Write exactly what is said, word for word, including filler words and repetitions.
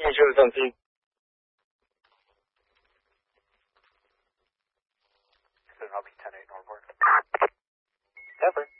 Change over on team. I'll be ten eight Northward. Effort.